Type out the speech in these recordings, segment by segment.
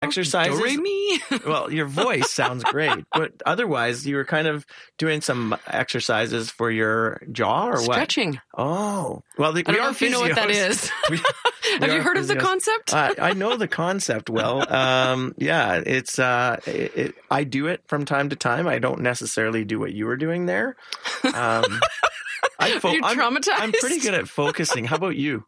exercises. Do re mi. Well, your voice sounds great, but otherwise you were kind of doing some exercises for your jaw or what? Stretching. Oh, well, I don't know if you know what that is. Have you heard of the concept? I know the concept well. Yeah, it's I do it from time to time. I don't necessarily do what you were doing there. Are you traumatized? I'm pretty good at focusing. How about you?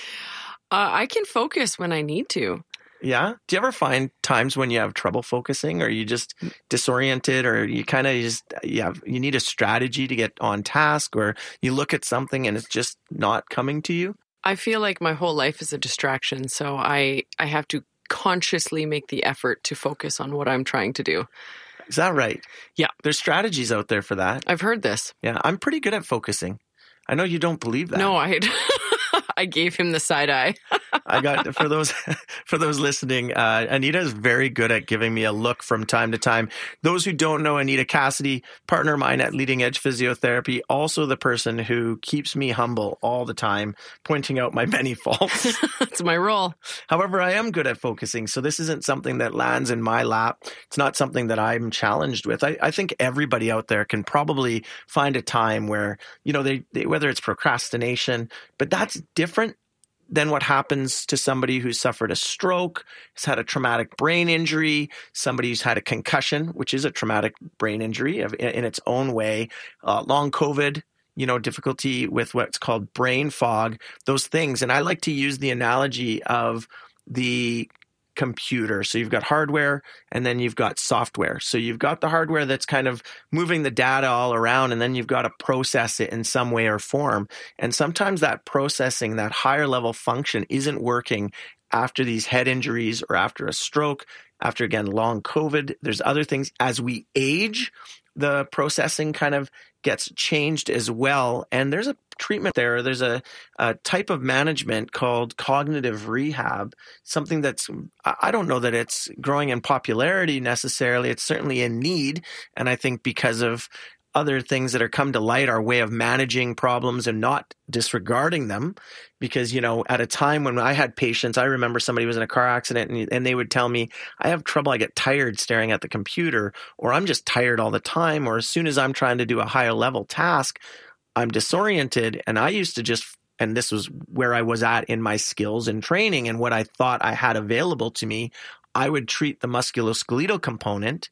I can focus when I need to. Yeah. Do you ever find times when you have trouble focusing, or you just disoriented, or you kind of you need a strategy to get on task, or you look at something and it's just not coming to you? I feel like my whole life is a distraction, so I have to consciously make the effort to focus on what I'm trying to do. Is that right? Yeah. There's strategies out there for that. I've heard this. Yeah. I'm pretty good at focusing. I know you don't believe that. No, I gave him the side eye. I got for those listening. Anita is very good at giving me a look from time to time. Those who don't know Anita Cassidy, partner of mine at Leading Edge Physiotherapy, also the person who keeps me humble all the time, pointing out my many faults. That's my role. However, I am good at focusing, so this isn't something that lands in my lap. It's not something that I'm challenged with. I think everybody out there can probably find a time where, they whether it's procrastination, but that's different than what happens to somebody who's suffered a stroke, has had a traumatic brain injury, somebody who's had a concussion, which is a traumatic brain injury in its own way, long COVID, difficulty with what's called brain fog, those things. And I like to use the analogy of the computer. So you've got hardware and then you've got software. So you've got the hardware that's kind of moving the data all around, and then you've got to process it in some way or form. And sometimes that processing, that higher level function isn't working after these head injuries or after a stroke, after, again, long COVID. There's other things. As we age, the processing kind of gets changed as well. And there's a treatment there. There's a type of management called cognitive rehab, something that's, I don't know that it's growing in popularity necessarily. It's certainly in need. And I think because of other things that are come to light, our way of managing problems and not disregarding them. Because, at a time when I had patients, I remember somebody was in a car accident and they would tell me, I have trouble, I get tired staring at the computer, or I'm just tired all the time, or as soon as I'm trying to do a higher level task, I'm disoriented. And I used to and this was where I was at in my skills and training and what I thought I had available to me, I would treat the musculoskeletal component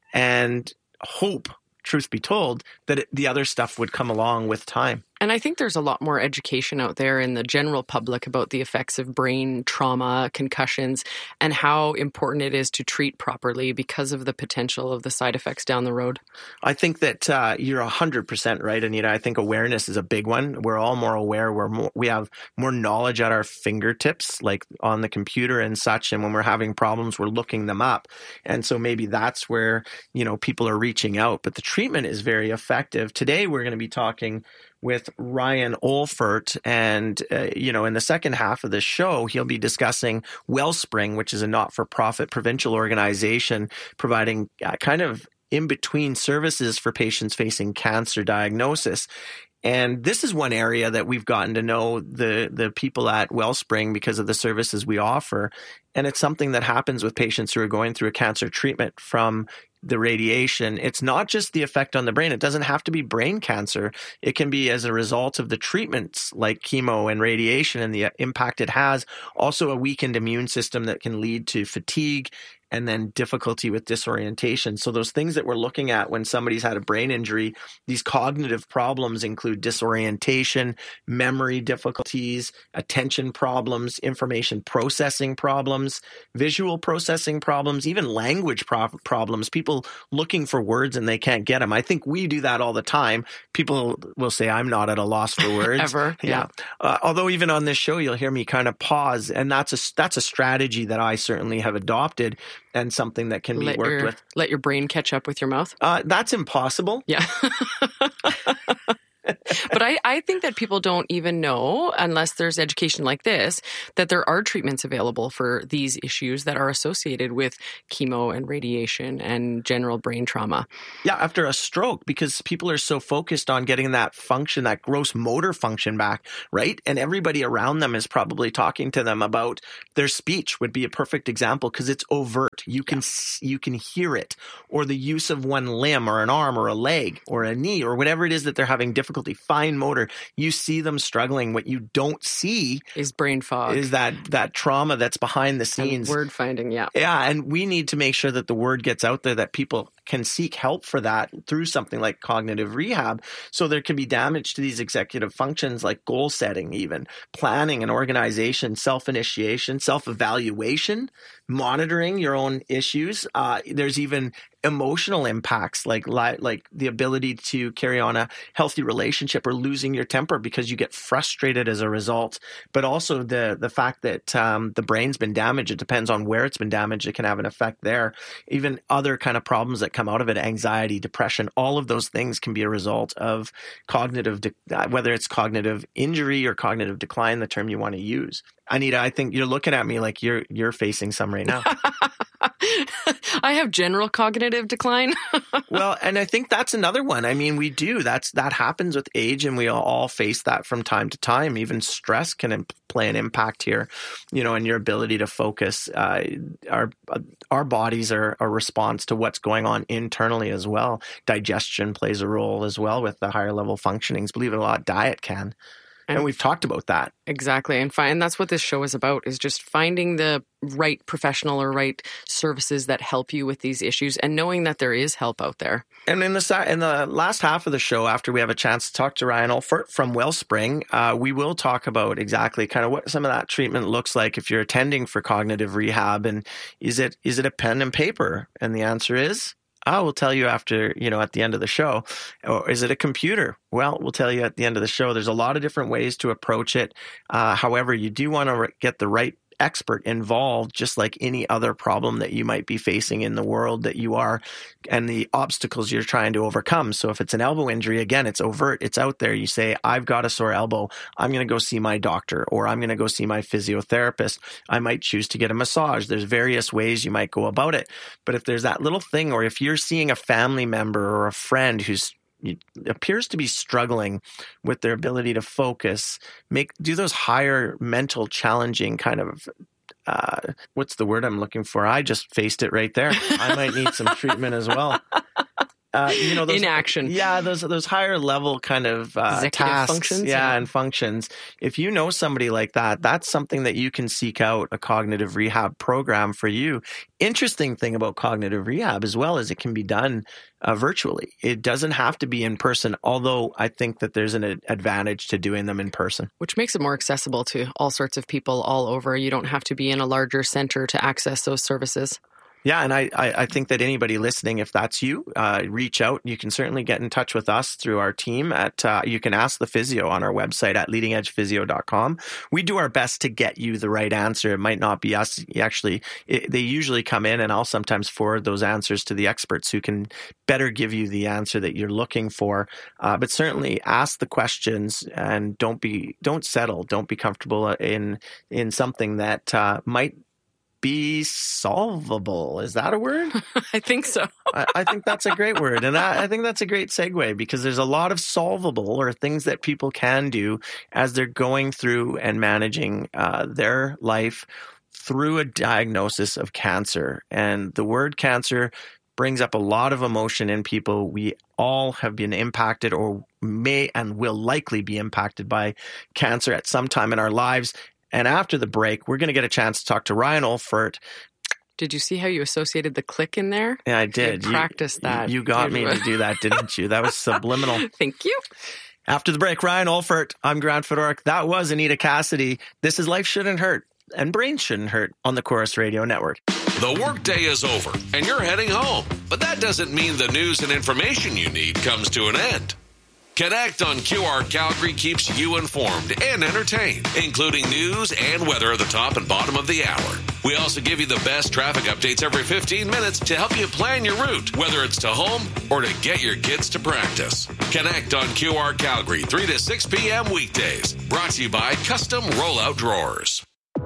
and hope, truth be told, that the other stuff would come along with time. And I think there's a lot more education out there in the general public about the effects of brain trauma, concussions, and how important it is to treat properly because of the potential of the side effects down the road. I think that you're 100% right, Anita. I think awareness is a big one. We're all more aware. We have more knowledge at our fingertips, like on the computer and such. And when we're having problems, we're looking them up. And so maybe that's where, people are reaching out. But the treatment is very effective. Today, we're going to be talking with Ryan Olfert. And, in the second half of the show, he'll be discussing Wellspring, which is a not-for-profit provincial organization providing kind of in-between services for patients facing cancer diagnosis. And this is one area that we've gotten to know the people at Wellspring because of the services we offer. And it's something that happens with patients who are going through a cancer treatment from the radiation. It's not just the effect on the brain. It doesn't have to be brain cancer. It can be as a result of the treatments like chemo and radiation and the impact it has. Also a weakened immune system that can lead to fatigue and then difficulty with disorientation. So those things that we're looking at when somebody's had a brain injury, these cognitive problems include disorientation, memory difficulties, attention problems, information processing problems, visual processing problems, even language problems, people looking for words and they can't get them. I think we do that all the time. People will say, I'm not at a loss for words. Ever. Yeah. Although even on this show, you'll hear me kind of pause. And that's a strategy that I certainly have adopted and something that can be worked with. Let your brain catch up with your mouth? That's impossible. Yeah. But I think that people don't even know, unless there's education like this, that there are treatments available for these issues that are associated with chemo and radiation and general brain trauma. Yeah, after a stroke, because people are so focused on getting that function, that gross motor function back, right? And everybody around them is probably talking to them about their speech would be a perfect example because it's overt. You can hear it, or the use of one limb or an arm or a leg or a knee or whatever it is that they're having difficulty, fine motor. You see them struggling. What you don't see is brain fog, is that trauma that's behind the scenes. And word finding, yeah. Yeah, and we need to make sure that the word gets out there that people can seek help for that through something like cognitive rehab. So there can be damage to these executive functions like goal setting, even planning and organization, self-initiation, self-evaluation, monitoring your own issues. There's even emotional impacts like the ability to carry on a healthy relationship or losing your temper because you get frustrated as a result. But also the fact that the brain's been damaged, it depends on where it's been damaged. It can have an effect there. Even other kind of problems that come out of it, anxiety, depression, all of those things can be a result of cognitive, whether it's cognitive injury or cognitive decline, the term you want to use. Anita, I think you're looking at me like you're facing some right now. I have general cognitive decline. Well, and I think that's another one. I mean, we do. That happens with age, and we all face that from time to time. Even stress can play an impact here, in your ability to focus. Our bodies are a response to what's going on internally as well. Digestion plays a role as well with the higher level functionings. Believe it or not, diet can. And we've talked about that. Exactly. And that's what this show is about, is just finding the right professional or right services that help you with these issues and knowing that there is help out there. And in the last half of the show, after we have a chance to talk to Ryan Olfert from Wellspring, we will talk about exactly kind of what some of that treatment looks like if you're attending for cognitive rehab. And is it a pen and paper? And the answer is, I will tell you after, at the end of the show. Or is it a computer? Well, we'll tell you at the end of the show. There's a lot of different ways to approach it. However, you do want to get the right expert involved, just like any other problem that you might be facing in the world that you are and the obstacles you're trying to overcome. So if it's an elbow injury, again, it's overt, it's out there. You say, I've got a sore elbow. I'm going to go see my doctor, or I'm going to go see my physiotherapist. I might choose to get a massage. There's various ways you might go about it. But if there's that little thing, or if you're seeing a family member or a friend who's appears to be struggling with their ability to focus, do those higher mental challenging kind of what's the word I'm looking for? I just faced it right there. I might need some treatment as well. Those, inaction. Yeah, those higher level kind of tasks, functions. Yeah, and functions. If you know somebody like that, that's something that you can seek out a cognitive rehab program for you. Interesting thing about cognitive rehab as well is it can be done virtually. It doesn't have to be in person, although I think that there's an advantage to doing them in person. Which makes it more accessible to all sorts of people all over. You don't have to be in a larger center to access those services. Yeah, and I think that anybody listening, if that's you, reach out. You can certainly get in touch with us through our team you can ask the physio on our website at leadingedgephysio.com. We do our best to get you the right answer. It might not be us. They usually come in, and I'll sometimes forward those answers to the experts who can better give you the answer that you're looking for. But certainly ask the questions and don't settle. Don't be comfortable in something that might be solvable. Is that a word? I think so. I think that's a great word. And I think that's a great segue, because there's a lot of solvable or things that people can do as they're going through and managing their life through a diagnosis of cancer. And the word cancer brings up a lot of emotion in people. We all have been impacted or may and will likely be impacted by cancer at some time in our lives. And after the break, we're going to get a chance to talk to Ryan Olfert. Did you see how you associated the click in there? Yeah, I did. You practiced that. You got me to do that, didn't you? That was subliminal. Thank you. After the break, Ryan Olfert. I'm Grant Fedoruk. That was Anita Cassidy. This is Life Shouldn't Hurt and Brains Shouldn't Hurt on the Corus Radio Network. The workday is over and you're heading home. But that doesn't mean the news and information you need comes to an end. Connect on QR Calgary keeps you informed and entertained, including news and weather at the top and bottom of the hour. We also give you the best traffic updates every 15 minutes to help you plan your route, whether it's to home or to get your kids to practice. Connect on QR Calgary, 3 to 6 p.m. weekdays. Brought to you by Custom Rollout Drawers.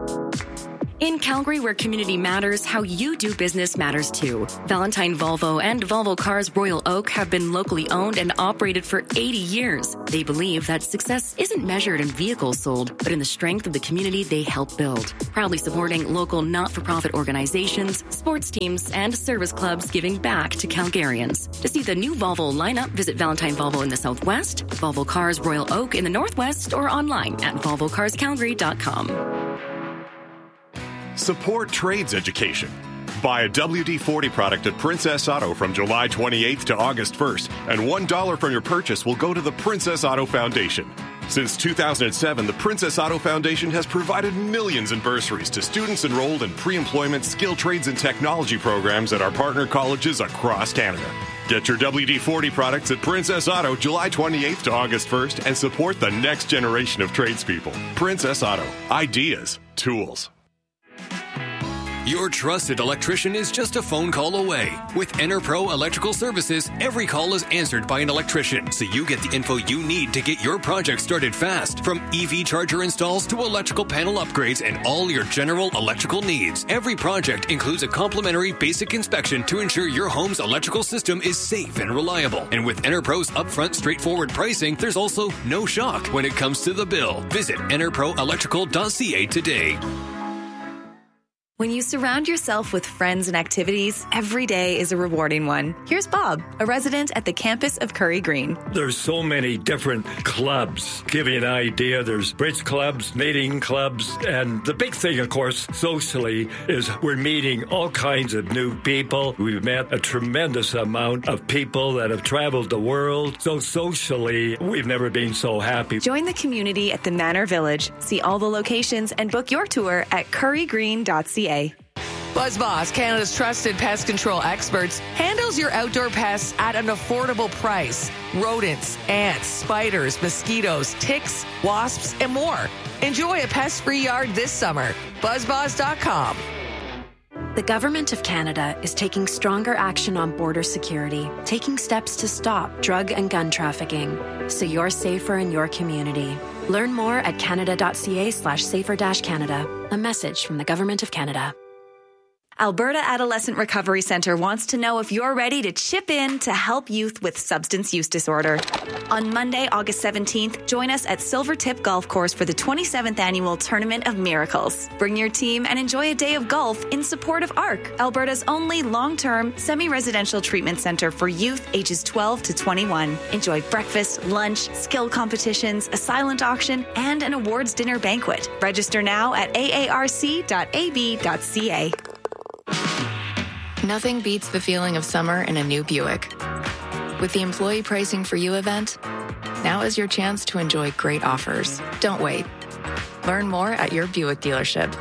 In Calgary, where community matters, how you do business matters too. Valentine Volvo and Volvo Cars Royal Oak have been locally owned and operated for 80 years. They believe that success isn't measured in vehicles sold, but in the strength of the community they help build. Proudly supporting local not-for-profit organizations, sports teams, and service clubs giving back to Calgarians. To see the new Volvo lineup, visit Valentine Volvo in the Southwest, Volvo Cars Royal Oak in the Northwest, or online at volvocarscalgary.com. Support trades education. Buy a WD-40 product at Princess Auto from July 28th to August 1st, and $1 from your purchase will go to the Princess Auto Foundation. Since 2007, the Princess Auto Foundation has provided millions in bursaries to students enrolled in pre-employment skill trades and technology programs at our partner colleges across Canada. Get your WD-40 products at Princess Auto July 28th to August 1st and support the next generation of tradespeople. Princess Auto. Ideas. Tools. Your trusted electrician is just a phone call away. With EnerPro Electrical Services, every call is answered by an electrician, so you get the info you need to get your project started fast. From EV charger installs to electrical panel upgrades and all your general electrical needs. Every project includes a complimentary basic inspection to ensure your home's electrical system is safe and reliable. And with EnerPro's upfront straightforward pricing, there's also no shock when it comes to the bill. Visit enerproelectrical.ca today. When you surround yourself with friends and activities, every day is a rewarding one. Here's Bob, a resident at the campus of Curry Green. There's so many different clubs. Give you an idea, there's bridge clubs, knitting clubs, and the big thing, of course, socially, is we're meeting all kinds of new people. We've met a tremendous amount of people that have traveled the world. So socially, we've never been so happy. Join the community at the Manor Village. See all the locations and book your tour at currygreen.ca. BuzzBoss, Canada's trusted pest control experts, handles your outdoor pests at an affordable price. Rodents, ants, spiders, mosquitoes, ticks, wasps, and more. Enjoy a pest-free yard this summer. BuzzBoss.com. The Government of Canada is taking stronger action on border security, taking steps to stop drug and gun trafficking, so you're safer in your community. Learn more at canada.ca/safer-canada. A message from the Government of Canada. Alberta Adolescent Recovery Centre wants to know if you're ready to chip in to help youth with substance use disorder. On Monday, August 17th, join us at Silvertip Golf Course for the 27th Annual Tournament of Miracles. Bring your team and enjoy a day of golf in support of ARC, Alberta's only long-term, semi-residential treatment centre for youth ages 12 to 21. Enjoy breakfast, lunch, skill competitions, a silent auction, and an awards dinner banquet. Register now at aarc.ab.ca. Nothing beats the feeling of summer in a new Buick. With the Employee Pricing for You event, now is your chance to enjoy great offers. Don't wait. Learn more at your Buick dealership.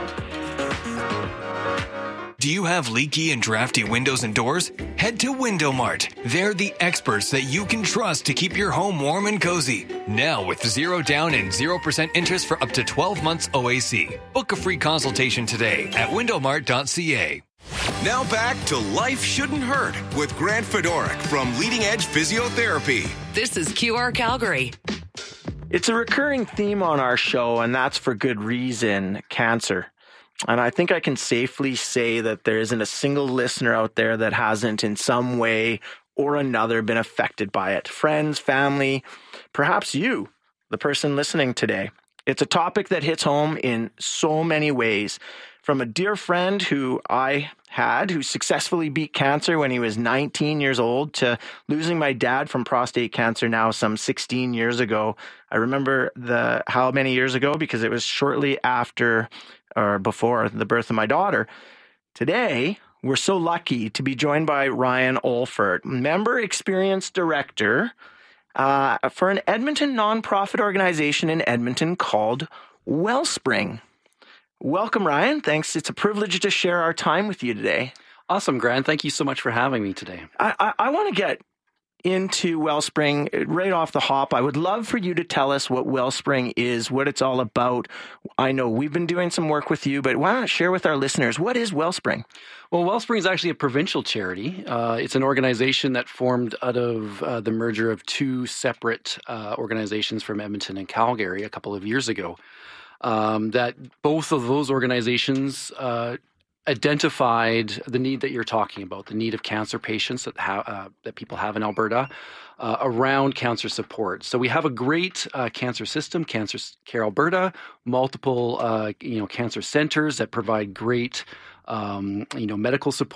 Do you have leaky and drafty windows and doors? Head to Window Mart. They're the experts that you can trust to keep your home warm and cozy. Now with 0 down and 0% interest for up to 12 months OAC. Book a free consultation today at windowmart.ca. Now back to Life Shouldn't Hurt with Grant Fedorik from Leading Edge Physiotherapy. This is QR Calgary. It's a recurring theme on our show, and that's for good reason: cancer. And I think I can safely say that there isn't a single listener out there that hasn't in some way or another been affected by it. Friends, family, perhaps you, the person listening today. It's a topic that hits home in so many ways. From a dear friend who I had, who successfully beat cancer when he was 19 years old, to losing my dad from prostate cancer now some 16 years ago. I remember how many years ago, because it was shortly after or before the birth of my daughter. Today, we're so lucky to be joined by Ryan Olfert, Member Experience Director for an Edmonton nonprofit organization in Edmonton called Wellspring. Welcome, Ryan. Thanks. It's a privilege to share our time with you today. Awesome, Grant. Thank you so much for having me today. I want to get into Wellspring right off the hop. I would love for you to tell us what Wellspring is, what it's all about. I know we've been doing some work with you, but why not share with our listeners, what is Wellspring? Well, Wellspring is actually a provincial charity. It's an organization that formed out of the merger of two separate organizations from Edmonton and Calgary a couple of years ago. That both of those organizations identified the need that you're talking about, the need of cancer patients that people have in Alberta around cancer support. So we have a great cancer system, Cancer Care Alberta, multiple cancer centers that provide great medical support